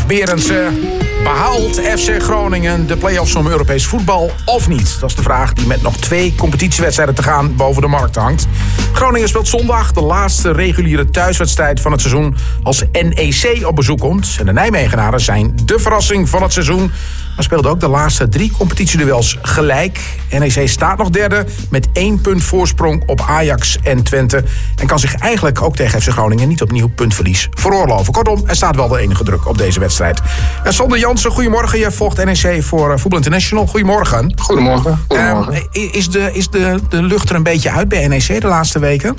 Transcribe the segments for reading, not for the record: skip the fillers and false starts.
Berendsen. Behaalt FC Groningen de play-offs om Europees voetbal of niet? Dat is de vraag die met nog 2 competitiewedstrijden te gaan boven de markt hangt. Groningen speelt zondag de laatste reguliere thuiswedstrijd van het seizoen als NEC op bezoek komt. En de Nijmegenaren zijn de verrassing van het seizoen. Maar speelden ook de laatste 3 competitieduels gelijk. NEC staat nog derde met 1 punt voorsprong op Ajax en Twente. En kan zich eigenlijk ook tegen FC Groningen niet opnieuw puntverlies veroorloven. Kortom, er staat wel de enige druk op deze wedstrijd. En Sander Jansen, goedemorgen. Jij volgt NEC voor Voetbal International. Goedemorgen. Goedemorgen. Is de lucht er een beetje uit bij NEC de laatste weken?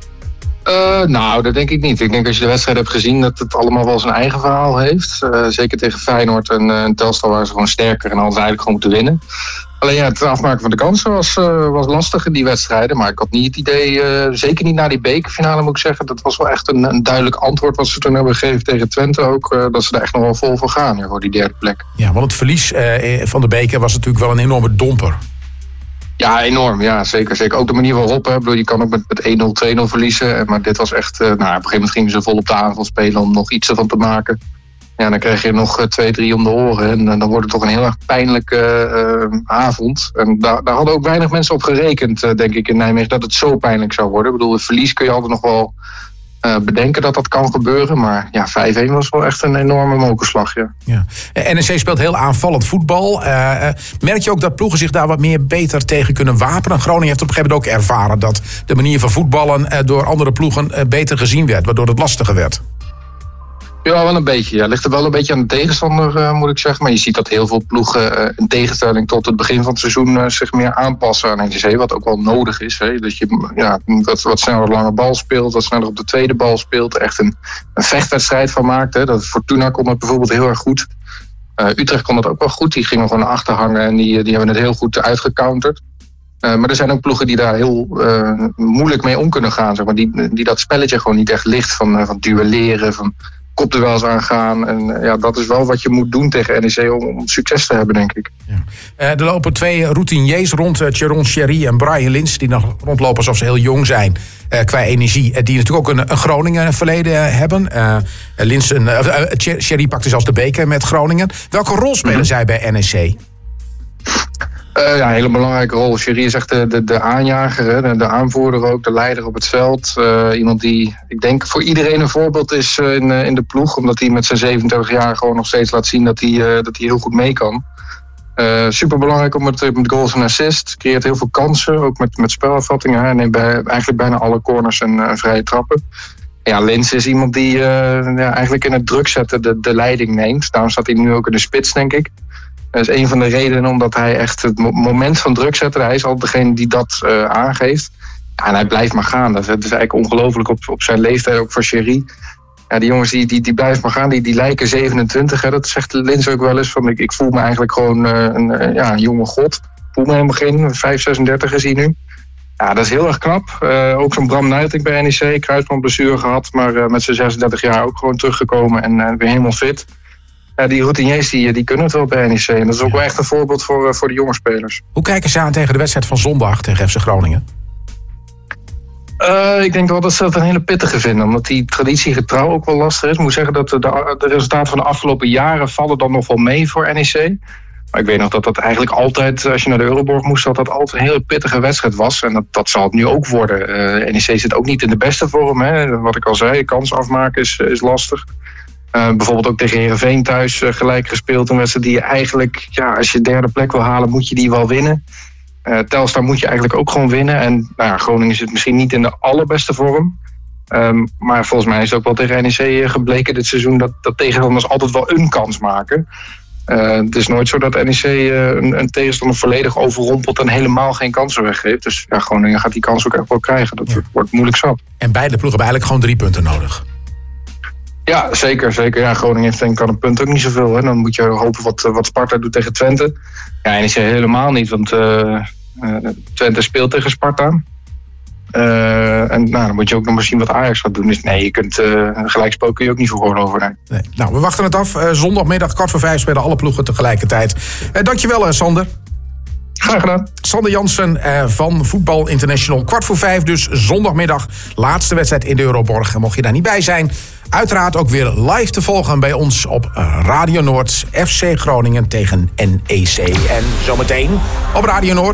Nou, dat denk ik niet. Ik denk als je de wedstrijd hebt gezien dat het allemaal wel zijn eigen verhaal heeft. Zeker tegen Feyenoord en Telstar waren ze gewoon sterker en hadden ze eigenlijk gewoon moeten winnen. Alleen ja, het afmaken van de kansen was lastig in die wedstrijden. Maar ik had niet het idee, zeker niet na die bekerfinale moet ik zeggen. Dat was wel echt een duidelijk antwoord wat ze toen hebben gegeven tegen Twente ook. Dat ze er echt nog wel vol voor gaan voor die derde plek. Ja, want het verlies van de beker was natuurlijk wel een enorme domper. Ja, enorm. Ja, zeker. Ook de manier waarop. Hè. Ik bedoel, je kan ook met 1-0, 2-0 verliezen. Maar dit was echt... op een gegeven moment gingen ze vol op de aanval spelen om nog iets ervan te maken. Ja, dan krijg je nog 2-3 om de oren. En dan wordt het toch een heel erg pijnlijke avond. En daar hadden ook weinig mensen op gerekend, denk ik, in Nijmegen, dat het zo pijnlijk zou worden. Ik bedoel, het verlies kun je altijd nog wel bedenken dat kan gebeuren. Maar ja, 5-1 was wel echt een enorme mokerslag. Ja. NEC speelt heel aanvallend voetbal. Merk je ook dat ploegen zich daar wat meer beter tegen kunnen wapenen? Groningen heeft op een gegeven moment ook ervaren dat de manier van voetballen door andere ploegen beter gezien werd, waardoor het lastiger werd. Ja, wel een beetje. Ja. Ligt er wel een beetje aan de tegenstander, moet ik zeggen. Maar je ziet dat heel veel ploegen in tegenstelling tot het begin van het seizoen zich meer aanpassen aan NEC. Wat ook wel nodig is. Hè. Dat je wat sneller lange bal speelt, wat sneller op de tweede bal speelt. Echt een vechtwedstrijd van maakt. Hè. Dat Fortuna kon dat bijvoorbeeld heel erg goed. Utrecht kon dat ook wel goed. Die gingen gewoon naar achter hangen en die hebben het heel goed uitgecounterd. Maar er zijn ook ploegen die daar heel moeilijk mee om kunnen gaan. Zeg maar. Die dat spelletje gewoon niet echt ligt van duelleren, van kopduels aangaan. En ja, dat is wel wat je moet doen tegen NEC om succes te hebben, denk ik. Ja. Er lopen 2 routiniers rond, Tjeron Sherry en Brian Lins, die nog rondlopen alsof ze heel jong zijn qua energie. Die natuurlijk ook een Groningen verleden hebben. Sherry pakte zelfs de beker met Groningen. Welke rol spelen zij bij NEC? Een hele belangrijke rol. Sherry is echt de aanjager, hè, de aanvoerder ook, de leider op het veld. Iemand die, ik denk, voor iedereen een voorbeeld is in de ploeg. Omdat hij met zijn 27 jaar gewoon nog steeds laat zien dat hij heel goed mee kan. Superbelangrijk ook met goals en assists. Creëert heel veel kansen, ook met spelafvattingen. Hij neemt eigenlijk bijna alle corners en vrije trappen. Ja, Lins is iemand die eigenlijk in het druk zetten de leiding neemt. Daarom staat hij nu ook in de spits, denk ik. Dat is een van de redenen omdat hij echt het moment van druk zetten, hij is altijd degene die dat aangeeft. Ja, en hij blijft maar gaan. Dat is eigenlijk ongelooflijk op zijn leeftijd, ook voor Sherry. Ja, die jongens die blijven maar gaan, die lijken 27. Hè. Dat zegt Lins ook wel eens. Van, ik voel me eigenlijk gewoon een jonge god. Ik voel me helemaal geen 36 is hij nu. Ja, dat is heel erg knap. Ook zo'n Bram Nuitink bij NEC, kruisbandblessure gehad. Maar met zijn 36 jaar ook gewoon teruggekomen en weer helemaal fit. Ja, die routiniers die kunnen het wel bij NEC. En dat is ook wel echt een voorbeeld voor de jonge spelers. Hoe kijken ze aan tegen de wedstrijd van zondag tegen FC Groningen? Ik denk wel dat ze dat een hele pittige vinden. Omdat die traditiegetrouw ook wel lastig is. Ik moet zeggen dat de resultaten van de afgelopen jaren vallen dan nog wel mee voor NEC. Maar ik weet nog dat eigenlijk altijd, als je naar de Euroborg moest, dat altijd een hele pittige wedstrijd was. En dat zal het nu ook worden. NEC zit ook niet in de beste vorm. Hè. Wat ik al zei, kans afmaken is lastig. Bijvoorbeeld ook tegen Heerenveen thuis gelijk gespeeld. Een wedstrijd die je eigenlijk, als je derde plek wil halen, moet je die wel winnen. Telstar moet je eigenlijk ook gewoon winnen. En Groningen zit misschien niet in de allerbeste vorm. Maar volgens mij is het ook wel tegen NEC gebleken dit seizoen dat tegenstanders altijd wel een kans maken. Het is nooit zo dat NEC een tegenstander volledig overrompelt en helemaal geen kansen weggeeft. Dus Groningen gaat die kans ook echt wel krijgen. Dat wordt moeilijk zat. En beide ploegen hebben eigenlijk gewoon 3 punten nodig. Ja, zeker. Ja, Groningen heeft denk ik aan een punt ook niet zoveel. Hè. Dan moet je hopen wat Sparta doet tegen Twente. Ja, NEC helemaal niet, want Twente speelt tegen Sparta. En dan moet je ook nog maar zien wat Ajax gaat doen. Dus nee, je kunt gelijkspel kun je ook niet veroorloven. Nee. Nou, we wachten het af. Zondagmiddag 4:45 spelen alle ploegen tegelijkertijd. Dankjewel, Sander. Graag gedaan. Sander Jansen van Voetbal International. 4:15 dus zondagmiddag. Laatste wedstrijd in de Euroborg. En mocht je daar niet bij zijn, uiteraard ook weer live te volgen bij ons op Radio Noord. FC Groningen tegen NEC. En zometeen op Radio Noord